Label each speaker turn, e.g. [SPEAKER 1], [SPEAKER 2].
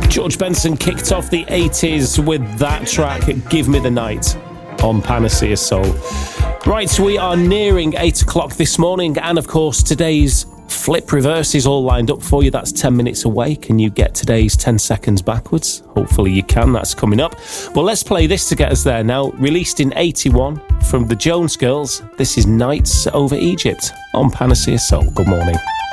[SPEAKER 1] George Benson kicked off the 80s with that track, Give Me the Night, on Panacea Soul. Right, we are nearing 8 o'clock this morning, and of course today's Flip Reverse is all lined up for you. That's 10 minutes away. Can you get today's 10 seconds backwards? Hopefully you can. That's coming up. Well, let's play this to get us there now. Released in 81 from the Jones Girls, this is Nights Over Egypt on Panacea Soul. Good morning.